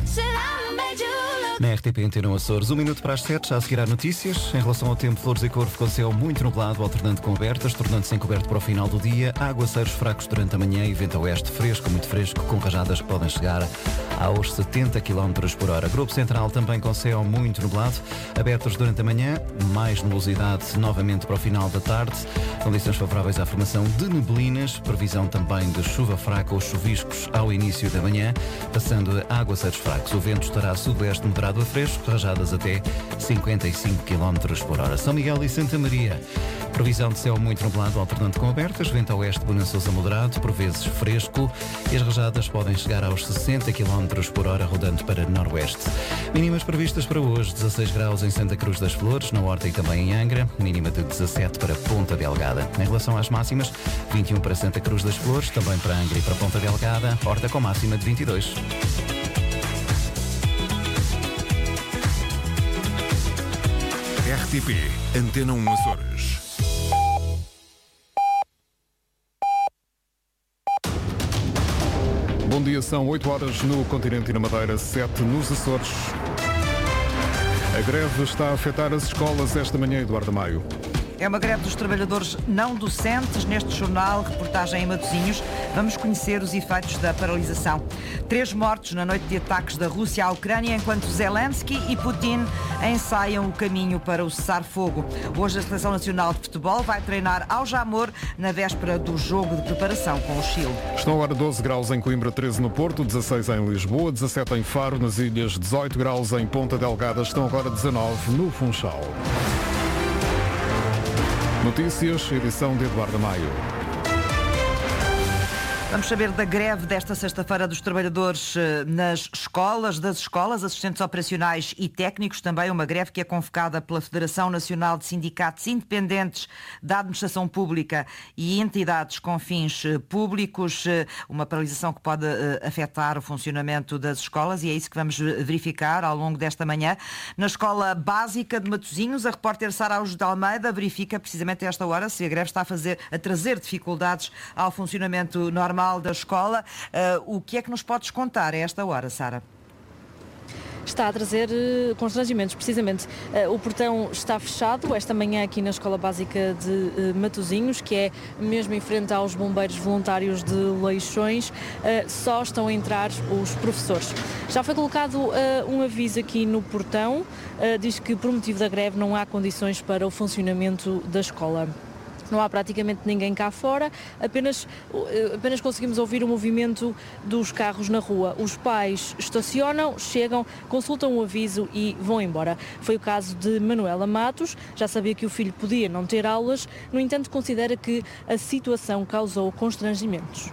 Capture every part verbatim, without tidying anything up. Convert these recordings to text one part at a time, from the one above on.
Na R T P Antena Açores, um minuto para as sete, já a seguir há notícias. Em relação ao tempo, Flores e Corvo com céu muito nublado, alternando com abertas, tornando-se encoberto para o final do dia. Aguaceiros fracos durante a manhã e vento a oeste fresco, muito fresco, com rajadas que podem chegar aos setenta quilómetros por hora. Grupo Central também com céu muito nublado, abertos durante a manhã, mais nebulosidade novamente para o final da tarde. Condições favoráveis à formação de neblinas, previsão também de chuva fraca ou chuviscos ao início da manhã, passando a aguaceiros fracos. O vento estará a sudoeste moderado a fresco, rajadas até cinquenta e cinco quilómetros por hora. São Miguel e Santa Maria, previsão de céu muito nublado, alternando com abertas, vento a oeste bonançoso moderado, por vezes fresco, e as rajadas podem chegar aos sessenta quilómetros por hora, rodando para noroeste. Mínimas previstas para hoje, dezasseis graus em Santa Cruz das Flores, na Horta e também em Angra, mínima de dezassete para Ponta Delgada. Em relação às máximas, vinte e um para Santa Cruz das Flores, também para Angra e para Ponta Delgada, Horta com máxima de vinte e dois. R T P Antena um Açores. Bom dia, são oito horas no continente e na Madeira, sete nos Açores. A greve está a afetar as escolas esta manhã, Eduardo Maio. É uma greve dos trabalhadores não docentes. Neste jornal, reportagem em Matosinhos, vamos conhecer os efeitos da paralisação. Três mortos na noite de ataques da Rússia à Ucrânia, enquanto Zelensky e Putin ensaiam o caminho para o cessar-fogo. Hoje a Seleção Nacional de Futebol vai treinar ao Jamor na véspera do jogo de preparação com o Chile. Estão agora doze graus em Coimbra, treze no Porto, dezasseis em Lisboa, dezassete em Faro, nas ilhas, dezoito graus em Ponta Delgada, estão agora dezanove no Funchal. Notícias, edição de Eduardo Maio. Vamos saber da greve desta sexta-feira dos trabalhadores nas escolas, das escolas, assistentes operacionais e técnicos. Também uma greve que é convocada pela Federação Nacional de Sindicatos Independentes da Administração Pública e entidades com fins públicos. Uma paralisação que pode afetar o funcionamento das escolas e é isso que vamos verificar ao longo desta manhã. Na Escola Básica de Matosinhos, a repórter Sara Araújo de Almeida verifica precisamente a esta hora se a greve está a, fazer, a trazer dificuldades ao funcionamento normal da escola. Uh, o que é que nos podes contar a esta hora, Sara? Está a trazer uh, constrangimentos, precisamente. Uh, o portão está fechado esta manhã aqui na Escola Básica de uh, Matosinhos, que é mesmo em frente aos bombeiros voluntários de Leixões. Uh, só estão a entrar os professores. Já foi colocado uh, um aviso aqui no portão, uh, diz que por motivo da greve não há condições para o funcionamento da escola. Não há praticamente ninguém cá fora, apenas, apenas conseguimos ouvir o movimento dos carros na rua. Os pais estacionam, chegam, consultam o aviso e vão embora. Foi o caso de Manuela Matos, já sabia que o filho podia não ter aulas, no entanto considera que a situação causou constrangimentos.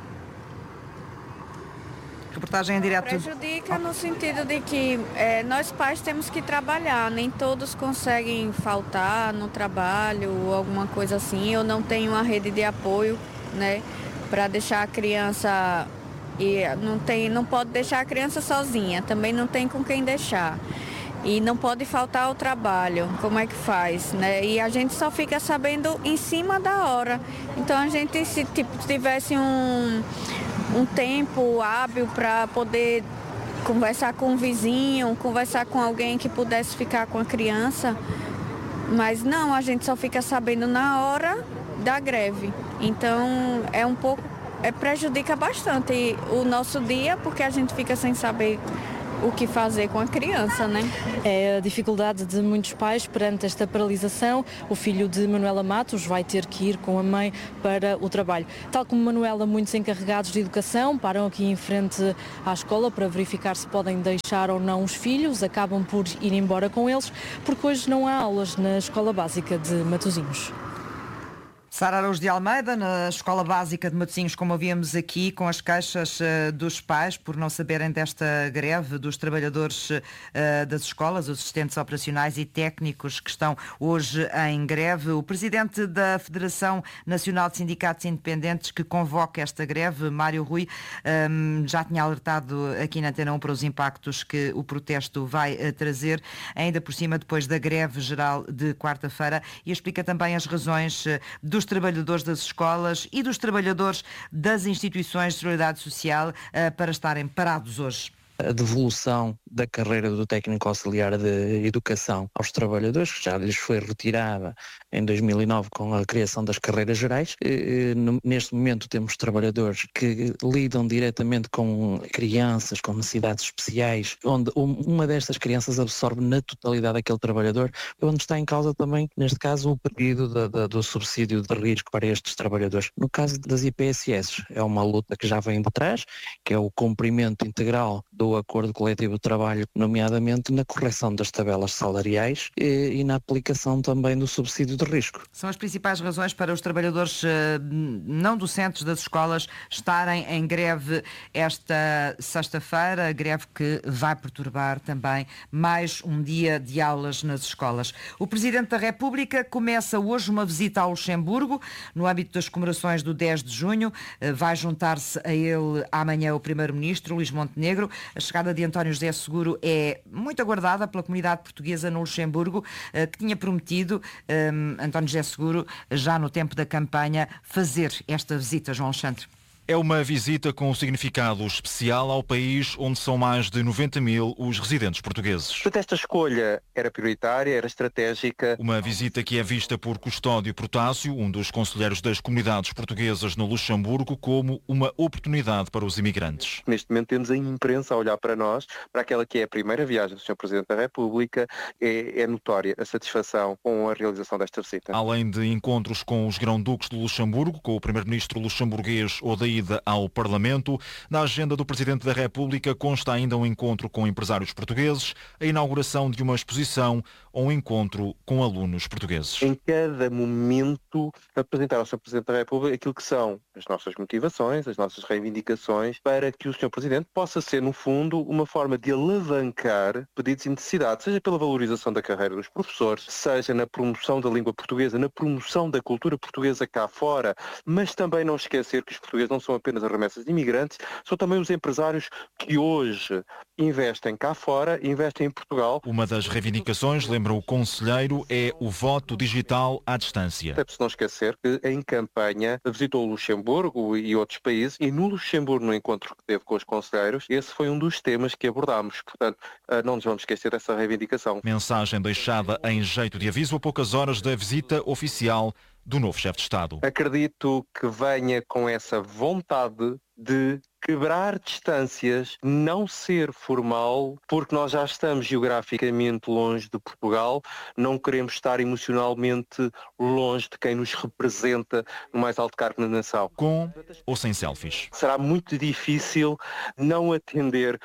Reportagem em direto. Prejudica no sentido de que é, nós pais temos que trabalhar, nem todos conseguem faltar no trabalho ou alguma coisa assim, ou não tem uma rede de apoio, né, para deixar a criança, e não, tem, não pode deixar a criança sozinha, também não tem com quem deixar. E não pode faltar ao trabalho, como é que faz, né? E a gente só fica sabendo em cima da hora. Então a gente, se tipo, tivesse um, um tempo hábil para poder conversar com um vizinho, conversar com alguém que pudesse ficar com a criança, mas não, a gente só fica sabendo na hora da greve. Então é um pouco, é, prejudica bastante o nosso dia, porque a gente fica sem saber o que fazer com a criança, né? É a dificuldade de muitos pais perante esta paralisação. O filho de Manuela Matos vai ter que ir com a mãe para o trabalho. Tal como Manuela, muitos encarregados de educação param aqui em frente à escola para verificar se podem deixar ou não os filhos, acabam por ir embora com eles, porque hoje não há aulas na Escola Básica de Matosinhos. Sara Araújo de Almeida, na Escola Básica de Matosinhos, como ouvíamos aqui, com as queixas uh, dos pais por não saberem desta greve dos trabalhadores uh, das escolas, os assistentes operacionais e técnicos que estão hoje em greve. O presidente da Federação Nacional de Sindicatos Independentes que convoca esta greve, Mário Rui, um, já tinha alertado aqui na Antena um para os impactos que o protesto vai uh, trazer, ainda por cima depois da greve geral de quarta-feira, e explica também as razões uh, dos trabalhadores das escolas e dos trabalhadores das instituições de solidariedade social uh, para estarem parados hoje. a devolução da carreira do técnico auxiliar de educação aos trabalhadores, que já lhes foi retirada em dois mil e nove com a criação das carreiras gerais. Neste momento temos trabalhadores que lidam diretamente com crianças com necessidades especiais, onde uma destas crianças absorve na totalidade aquele trabalhador, onde está em causa também, neste caso, o pedido da, da, do subsídio de risco para estes trabalhadores. No caso das I P S S, é uma luta que já vem de trás, que é o cumprimento integral do acordo coletivo de trabalho, nomeadamente na correção das tabelas salariais e, e na aplicação também do subsídio de risco. São as principais razões para os trabalhadores não docentes das escolas estarem em greve esta sexta-feira, greve que vai perturbar também mais um dia de aulas nas escolas. O Presidente da República começa hoje uma visita ao Luxemburgo, no âmbito das comemorações do dez de junho. Vai juntar-se a ele amanhã o Primeiro-Ministro, Luís Montenegro. A chegada de António José Seguro é muito aguardada pela comunidade portuguesa no Luxemburgo, que tinha prometido, um, António José Seguro, já no tempo da campanha, fazer esta visita, João Alexandre. É uma visita com um significado especial ao país onde são mais de noventa mil os residentes portugueses. Portanto, esta escolha era prioritária, era estratégica. Uma visita que é vista por Custódio Protásio, um dos conselheiros das comunidades portuguesas no Luxemburgo, como uma oportunidade para os imigrantes. Neste momento temos a imprensa a olhar para nós, para aquela que é a primeira viagem do senhor Presidente da República. É, é notória a satisfação com a realização desta visita. Além de encontros com os grão-duques do Luxemburgo, com o Primeiro-Ministro luxemburguês Odaí ao Parlamento, na agenda do Presidente da República consta ainda um encontro com empresários portugueses, a inauguração de uma exposição ou um encontro com alunos portugueses. Em cada momento apresentar ao senhor Presidente da República aquilo que são as nossas motivações, as nossas reivindicações, para que o senhor Presidente possa ser, no fundo, uma forma de alavancar pedidos e necessidades, seja pela valorização da carreira dos professores, seja na promoção da língua portuguesa, na promoção da cultura portuguesa cá fora, mas também não esquecer que os portugueses não são apenas as remessas de imigrantes, são também os empresários que hoje investem cá fora e investem em Portugal. Uma das reivindicações, lembra o conselheiro, é o voto digital à distância. É preciso não esquecer que em campanha visitou o Luxemburgo e outros países, e no Luxemburgo, no encontro que teve com os conselheiros, esse foi um dos temas que abordámos. Portanto, não nos vamos esquecer dessa reivindicação. Mensagem deixada em jeito de aviso a poucas horas da visita oficial do novo chefe de Estado. Acredito que venha com essa vontade de quebrar distâncias, não ser formal, porque nós já estamos geograficamente longe de Portugal, não queremos estar emocionalmente longe de quem nos representa no mais alto cargo na nação. Com ou sem selfies? Será muito difícil não atender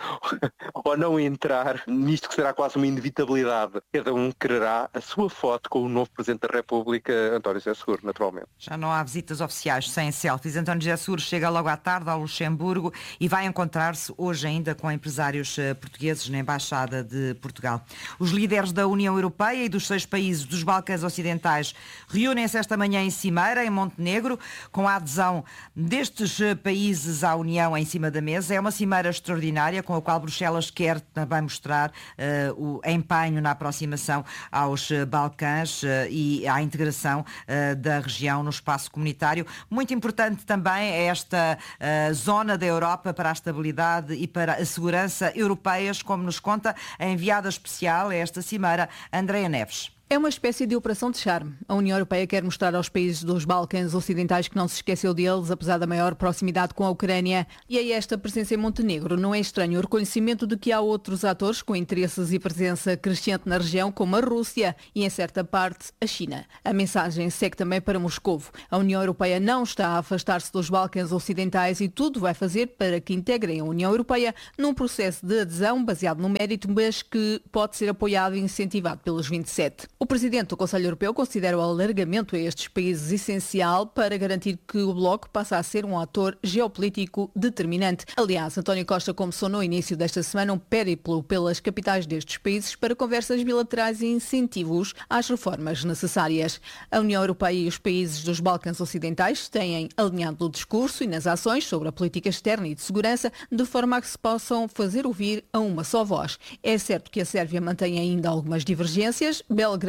ou não entrar nisto que será quase uma inevitabilidade. Cada um quererá a sua foto com o novo Presidente da República, António José Seguro, naturalmente. Já não há visitas oficiais sem selfies. António José Seguro chega logo à tarde ao Luxemburgo e vai encontrar-se hoje ainda com empresários portugueses na Embaixada de Portugal. Os líderes da União Europeia e dos seis países dos Balcãs Ocidentais reúnem-se esta manhã em Cimeira, em Montenegro, com a adesão destes países à União em cima da mesa. É uma cimeira extraordinária com a qual Bruxelas quer também mostrar uh, o empenho na aproximação aos Balcãs uh, e à integração uh, da região no espaço comunitário. Muito importante também é esta uh, zona da Europa para a estabilidade e para a segurança europeias, como nos conta a enviada especial a esta cimeira, Andreia Neves. É uma espécie de operação de charme. A União Europeia quer mostrar aos países dos Balcãs Ocidentais que não se esqueceu deles, apesar da maior proximidade com a Ucrânia. E aí esta presença em Montenegro não é estranho o reconhecimento de que há outros atores com interesses e presença crescente na região, como a Rússia e, em certa parte, a China. A mensagem segue também para Moscovo. A União Europeia não está a afastar-se dos Balcãs Ocidentais e tudo vai fazer para que integrem a União Europeia num processo de adesão baseado no mérito, mas que pode ser apoiado e incentivado pelos vinte e sete. O Presidente do Conselho Europeu considera o alargamento a estes países essencial para garantir que o Bloco passa a ser um ator geopolítico determinante. Aliás, António Costa começou no início desta semana um périplo pelas capitais destes países para conversas bilaterais e incentivos às reformas necessárias. A União Europeia e os países dos Balcãs Ocidentais têm alinhado no discurso e nas ações sobre a política externa e de segurança, de forma a que se possam fazer ouvir a uma só voz. É certo que a Sérvia mantém ainda algumas divergências. Belgrado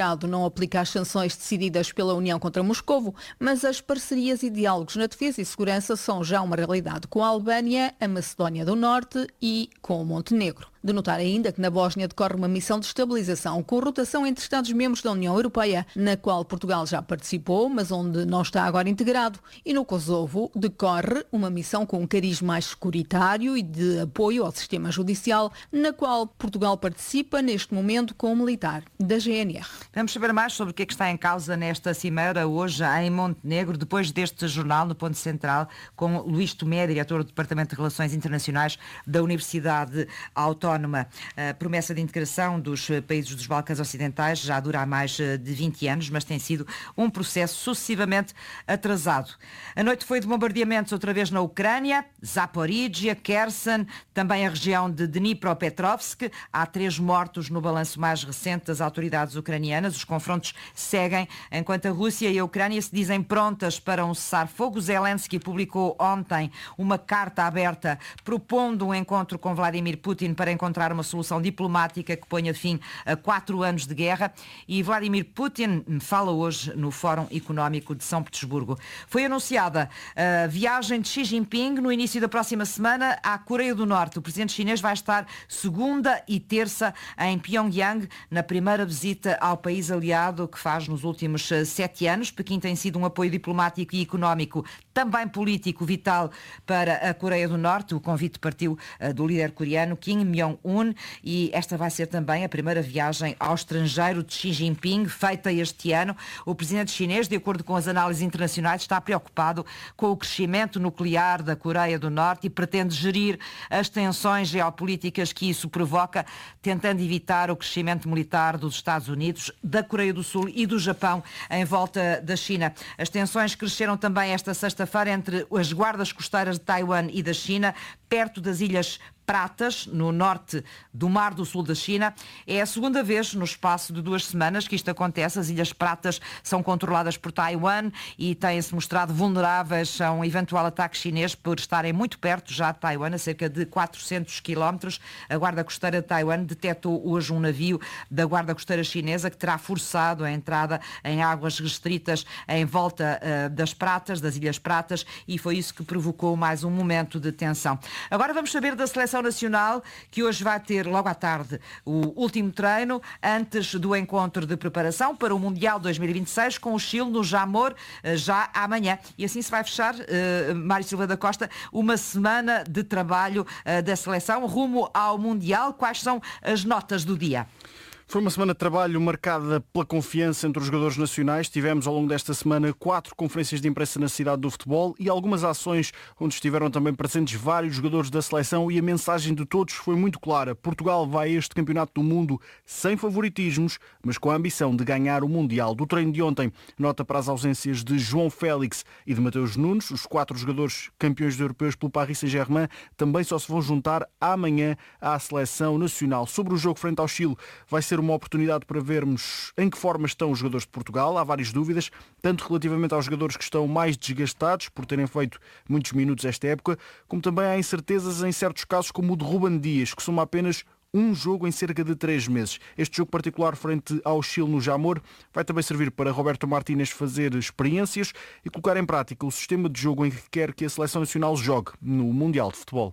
Belgrado não aplica as sanções decididas pela União contra Moscovo, mas as parcerias e diálogos na defesa e segurança são já uma realidade com a Albânia, a Macedónia do Norte e com o Montenegro. De notar ainda que na Bósnia decorre uma missão de estabilização com rotação entre Estados-membros da União Europeia, na qual Portugal já participou, mas onde não está agora integrado. E no Kosovo decorre uma missão com um cariz mais securitário e de apoio ao sistema judicial, na qual Portugal participa neste momento com o militar da G N R. Vamos saber mais sobre o que é que está em causa nesta cimeira hoje em Montenegro, depois deste jornal no Ponto Central, com Luís Tomé, diretor do Departamento de Relações Internacionais da Universidade Autónoma. A promessa de integração dos países dos Balcãs Ocidentais já dura há mais de vinte anos, mas tem sido um processo sucessivamente atrasado. A noite foi de bombardeamentos outra vez na Ucrânia, Zaporíjia, Kherson, também a região de Dnipropetrovsk. Há três mortos no balanço mais recente das autoridades ucranianas. Os confrontos seguem enquanto a Rússia e a Ucrânia se dizem prontas para um cessar-fogo. Zelensky publicou ontem uma carta aberta propondo um encontro com Vladimir Putin para encontrar encontrar uma solução diplomática que ponha fim a quatro anos de guerra, e Vladimir Putin fala hoje no Fórum Económico de São Petersburgo. Foi anunciada a viagem de Xi Jinping no início da próxima semana à Coreia do Norte. O presidente chinês vai estar segunda e terça em Pyongyang, na primeira visita ao país aliado que faz nos últimos sete anos. Pequim tem sido um apoio diplomático e económico, também político, vital para a Coreia do Norte. O convite partiu do líder coreano Kim Jong-un, e esta vai ser também a primeira viagem ao estrangeiro de Xi Jinping feita este ano. O presidente chinês, de acordo com as análises internacionais, está preocupado com o crescimento nuclear da Coreia do Norte e pretende gerir as tensões geopolíticas que isso provoca, tentando evitar o crescimento militar dos Estados Unidos, da Coreia do Sul e do Japão em volta da China. As tensões cresceram também esta sexta-feira entre as guardas costeiras de Taiwan e da China, perto das Ilhas Pratas, no norte do Mar do Sul da China. É a segunda vez no espaço de duas semanas que isto acontece. As Ilhas Pratas são controladas por Taiwan e têm-se mostrado vulneráveis a um eventual ataque chinês por estarem muito perto já de Taiwan, a cerca de quatrocentos quilómetros. A Guarda Costeira de Taiwan detectou hoje um navio da Guarda Costeira chinesa que terá forçado a entrada em águas restritas em volta uh, das Pratas, das Ilhas Pratas, e foi isso que provocou mais um momento de tensão. Agora vamos saber da seleção nacional, que hoje vai ter logo à tarde o último treino antes do encontro de preparação para o Mundial dois mil e vinte e seis com o Chile no Jamor, já amanhã. E assim se vai fechar, uh, Mário Silva da Costa, uma semana de trabalho uh, da seleção rumo ao Mundial. Quais são as notas do dia? Foi uma semana de trabalho marcada pela confiança entre os jogadores nacionais. Tivemos ao longo desta semana quatro conferências de imprensa na cidade do futebol e algumas ações onde estiveram também presentes vários jogadores da seleção, e a mensagem de todos foi muito clara. Portugal vai a este campeonato do mundo sem favoritismos, mas com a ambição de ganhar o Mundial. Do treino de ontem, nota para as ausências de João Félix e de Mateus Nunes. Os quatro jogadores campeões europeus pelo Paris Saint-Germain também só se vão juntar amanhã à seleção nacional. Sobre o jogo frente ao Chile, vai ser uma oportunidade para vermos em que forma estão os jogadores de Portugal. Há várias dúvidas, tanto relativamente aos jogadores que estão mais desgastados por terem feito muitos minutos esta época, como também há incertezas em certos casos, como o de Ruben Dias, que soma apenas um jogo em cerca de três meses. Este jogo particular frente ao Chile no Jamor vai também servir para Roberto Martínez fazer experiências e colocar em prática o sistema de jogo em que quer que a seleção nacional jogue no Mundial de Futebol.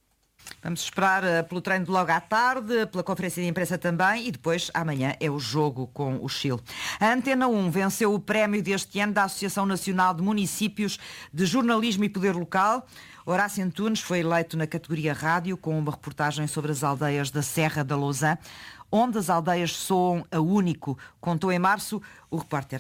Vamos esperar uh, pelo treino de logo à tarde, pela conferência de imprensa também, e depois amanhã é o jogo com o Chile. A Antena um venceu o prémio deste ano da Associação Nacional de Municípios de Jornalismo e Poder Local. Horácio Antunes foi eleito na categoria rádio com uma reportagem sobre as aldeias da Serra da Lousã, onde as aldeias soam a único, contou em março o repórter.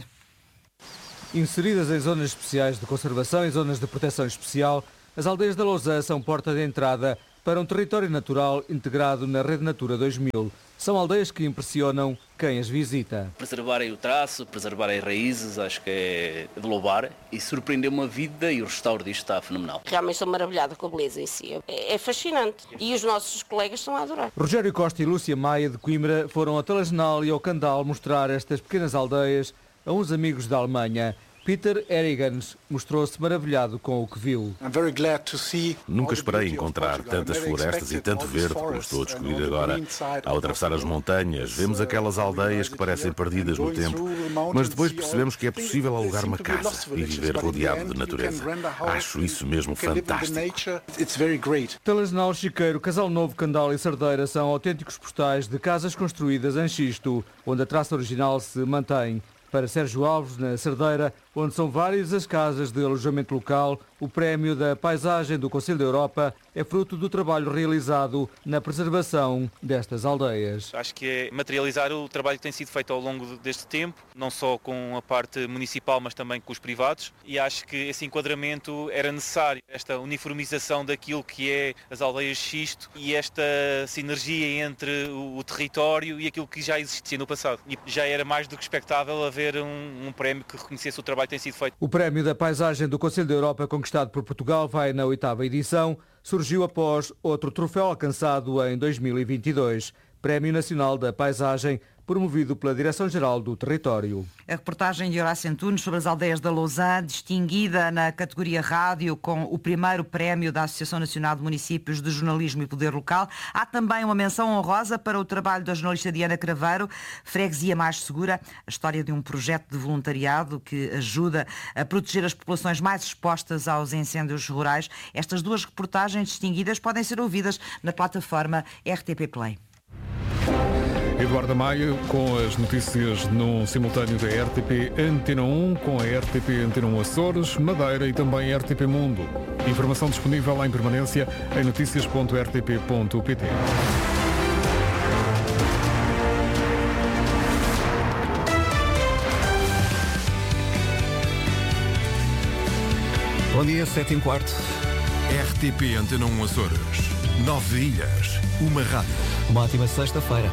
Inseridas em zonas especiais de conservação e zonas de proteção especial, as aldeias da Lousã são porta de entrada para um território natural integrado na Rede Natura dois mil. São aldeias que impressionam quem as visita. Preservarem o traço, preservarem as raízes, acho que é de louvar, e surpreendeu-me a vida, e o restauro disto está fenomenal. Realmente estou maravilhada com a beleza em si, é, é fascinante, e os nossos colegas estão a adorar. Rogério Costa e Lúcia Maia de Coimbra foram ao Telegenal e ao Candal mostrar estas pequenas aldeias a uns amigos da Alemanha. Peter Erigans mostrou-se maravilhado com o que viu. Nunca esperei encontrar tantas florestas e tanto verde como estou a descobrir agora. Ao atravessar as montanhas, vemos aquelas aldeias que parecem perdidas no tempo, mas depois percebemos que é possível alugar uma casa e viver rodeado de natureza. Acho isso mesmo fantástico. Telejornal Chiqueiro, Casal Novo, Candal e Sardeira são autênticos postais de casas construídas em xisto, onde a traça original se mantém. Para Sérgio Alves, na Cerdeira, onde são várias as casas de alojamento local, o prémio da paisagem do Conselho da Europa é fruto do trabalho realizado na preservação destas aldeias. Acho que é materializar o trabalho que tem sido feito ao longo deste tempo, não só com a parte municipal, mas também com os privados, e acho que esse enquadramento era necessário, esta uniformização daquilo que é as aldeias de xisto e esta sinergia entre o território e aquilo que já existia no passado. E já era mais do que expectável haver um, um prémio que reconhecesse o trabalho que tem sido feito. O prémio da paisagem do Conselho da Europa, conquistado por Portugal, vai na oitava edição, surgiu após outro troféu alcançado em dois mil e vinte e dois, Prémio Nacional da Paisagem, promovido pela Direção-Geral do Território. A reportagem de Horácio Antunes sobre as aldeias da Lousã, distinguida na categoria rádio com o primeiro prémio da Associação Nacional de Municípios de Jornalismo e Poder Local. Há também uma menção honrosa para o trabalho da jornalista Diana Craveiro, Freguesia Mais Segura, a história de um projeto de voluntariado que ajuda a proteger as populações mais expostas aos incêndios rurais. Estas duas reportagens distinguidas podem ser ouvidas na plataforma R T P Play. Eduardo Maia com as notícias num simultâneo da R T P Antena um, com a R T P Antena um Açores, Madeira e também R T P Mundo. Informação disponível em permanência em notícias ponto r t p ponto p t. Bom dia, sete e um quarto. R T P Antena um Açores. Nove ilhas, uma rádio. Uma ótima sexta-feira.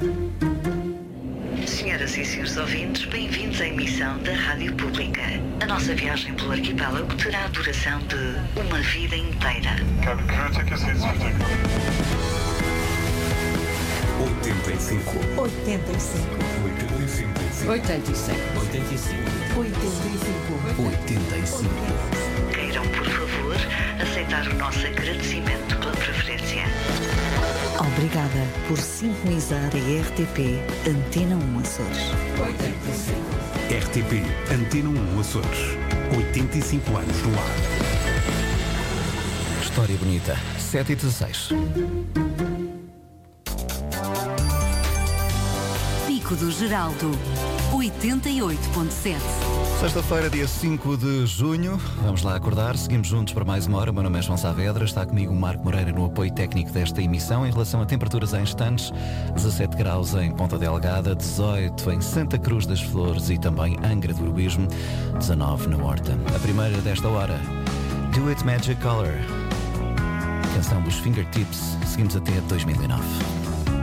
Senhoras e senhores ouvintes, bem-vindos à emissão da Rádio Pública. A nossa viagem pelo arquipélago terá a duração de uma vida inteira. oitenta e cinco. oitenta e cinco. oitenta e cinco. oitenta e cinco. oitenta e cinco. oitenta e cinco. oitenta e cinco. Queiram, por favor, aceitar o nosso agradecimento pela preferência. Obrigada por sintonizar a R T P Antena um Açores. oitenta e cinco. R T P Antena um Açores. oitenta e cinco anos no ar. História bonita. sete e dezesseis. Pico do Geraldo. oitenta e oito ponto sete. Sexta-feira, dia cinco de junho. Vamos lá acordar. Seguimos juntos para mais uma hora. O meu nome é João Saavedra. Está comigo o Marco Moreira no apoio técnico desta emissão. Em relação a temperaturas em instantes, dezassete graus em Ponta Delgada, dezoito em Santa Cruz das Flores e também Angra do Heroísmo, dezanove na Horta. A primeira desta hora, Do It Magic Color. Canção dos Fingertips. Seguimos até dois mil e nove.